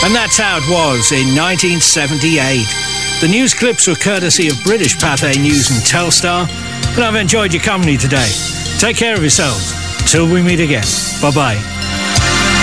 And that's how it was in 1978. The news clips were courtesy of British Pathé News and Telstar, and I've enjoyed your company today. Take care of yourselves. Till we meet again. Bye-bye.